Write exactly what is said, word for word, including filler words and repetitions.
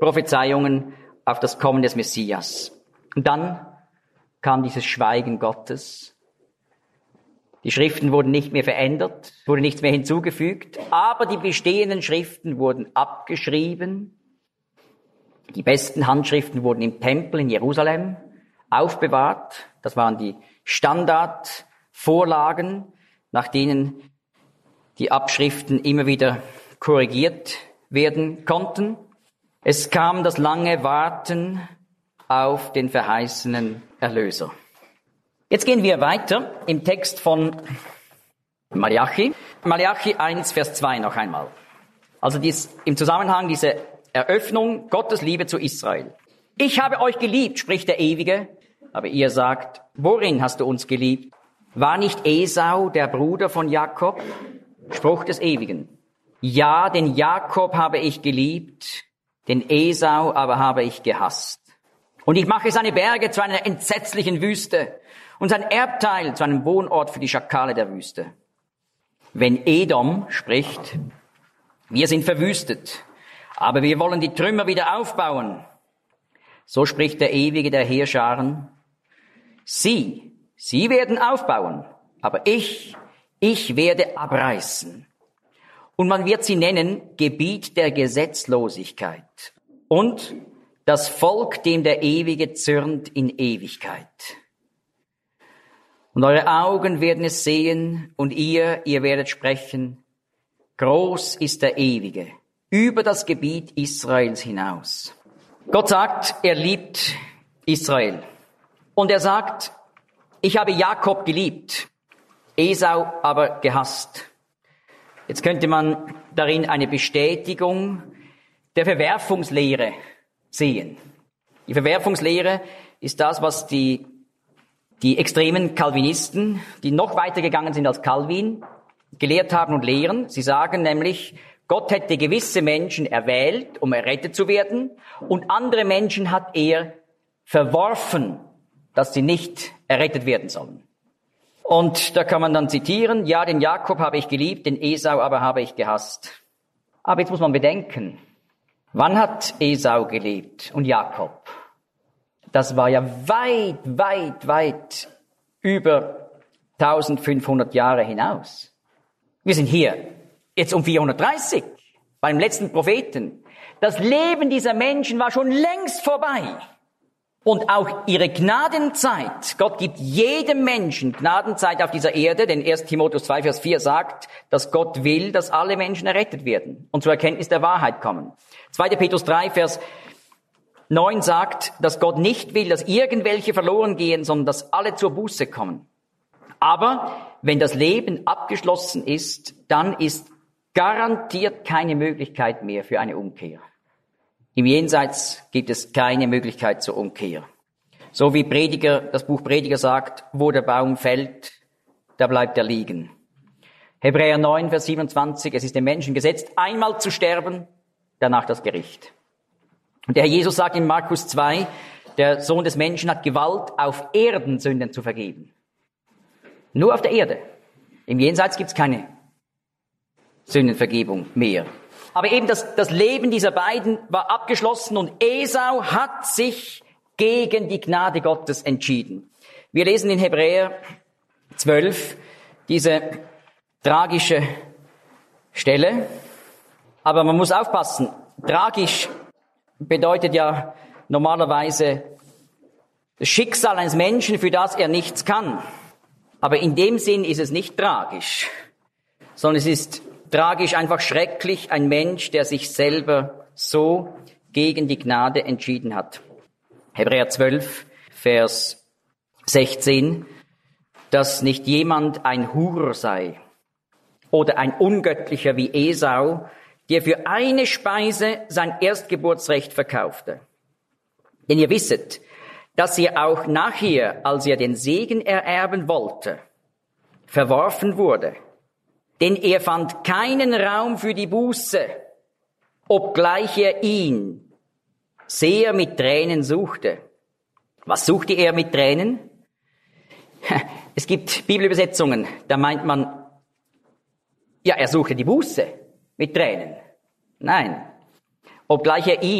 Prophezeiungen auf das Kommen des Messias. Und dann kam dieses Schweigen Gottes. Die Schriften wurden nicht mehr verändert, wurde nichts mehr hinzugefügt, aber die bestehenden Schriften wurden abgeschrieben. Die besten Handschriften wurden im Tempel in Jerusalem aufbewahrt. Das waren die Standardvorlagen, nach denen die Abschriften immer wieder korrigiert werden konnten. Es kam das lange Warten auf den verheißenen Erlöser. Jetzt gehen wir weiter im Text von Malachi. Malachi eins, Vers zwei noch einmal. Also dies, im Zusammenhang diese Eröffnung Gottes Liebe zu Israel. Ich habe euch geliebt, spricht der Ewige, aber ihr sagt, worin hast du uns geliebt? War nicht Esau der Bruder von Jakob? Spruch des Ewigen. Ja, den Jakob habe ich geliebt, den Esau aber habe ich gehasst. Und ich mache seine Berge zu einer entsetzlichen Wüste und sein Erbteil zu einem Wohnort für die Schakale der Wüste. Wenn Edom spricht, wir sind verwüstet, aber wir wollen die Trümmer wieder aufbauen, so spricht der Ewige der Heerscharen, sie, sie werden aufbauen, aber ich, ich werde abreißen. Und man wird sie nennen Gebiet der Gesetzlosigkeit und das Volk, dem der Ewige zürnt in Ewigkeit. Und eure Augen werden es sehen und ihr, ihr werdet sprechen, groß ist der Ewige über das Gebiet Israels hinaus. Gott sagt, er liebt Israel. Und er sagt, ich habe Jakob geliebt, Esau aber gehasst. Jetzt könnte man darin eine Bestätigung der Verwerfungslehre sehen. Die Verwerfungslehre ist das, was die, die extremen Calvinisten, die noch weiter gegangen sind als Calvin, gelehrt haben und lehren. Sie sagen nämlich, Gott hätte gewisse Menschen erwählt, um errettet zu werden, und andere Menschen hat er verworfen, dass sie nicht errettet werden sollen. Und da kann man dann zitieren, ja, den Jakob habe ich geliebt, den Esau aber habe ich gehasst. Aber jetzt muss man bedenken, wann hat Esau gelebt und Jakob? Das war ja weit, weit, weit über eintausendfünfhundert Jahre hinaus. Wir sind hier jetzt um vierhundertdreißig, beim letzten Propheten. Das Leben dieser Menschen war schon längst vorbei. Und auch ihre Gnadenzeit, Gott gibt jedem Menschen Gnadenzeit auf dieser Erde, denn erster Timotheus zwei, Vers vier sagt, dass Gott will, dass alle Menschen errettet werden und zur Erkenntnis der Wahrheit kommen. zweiter Petrus drei, Vers neun sagt, dass Gott nicht will, dass irgendwelche verloren gehen, sondern dass alle zur Buße kommen. Aber wenn das Leben abgeschlossen ist, dann ist garantiert keine Möglichkeit mehr für eine Umkehr. Im Jenseits gibt es keine Möglichkeit zur Umkehr. So wie Prediger, das Buch Prediger sagt, wo der Baum fällt, da bleibt er liegen. Hebräer neun, Vers siebenundzwanzig, es ist dem Menschen gesetzt, einmal zu sterben, danach das Gericht. Und der Herr Jesus sagt in Markus zwei, der Sohn des Menschen hat Gewalt, auf Erden Sünden zu vergeben. Nur auf der Erde. Im Jenseits gibt es keine Sündenvergebung mehr. Aber eben das, das Leben dieser beiden war abgeschlossen und Esau hat sich gegen die Gnade Gottes entschieden. Wir lesen in Hebräer zwölf diese tragische Stelle. Aber man muss aufpassen. Tragisch bedeutet ja normalerweise das Schicksal eines Menschen, für das er nichts kann. Aber in dem Sinn ist es nicht tragisch, sondern es ist tragisch, einfach schrecklich, ein Mensch, der sich selber so gegen die Gnade entschieden hat. Hebräer zwölf, Vers sechzehn, dass nicht jemand ein Hurer sei oder ein Ungöttlicher wie Esau, der für eine Speise sein Erstgeburtsrecht verkaufte. Denn ihr wisset, dass er auch nachher, als er den Segen ererben wollte, verworfen wurde. Denn er fand keinen Raum für die Buße, obgleich er ihn sehr mit Tränen suchte. Was suchte er mit Tränen? Es gibt Bibelübersetzungen, da meint man, ja, er suchte die Buße mit Tränen. Nein, obgleich er ihn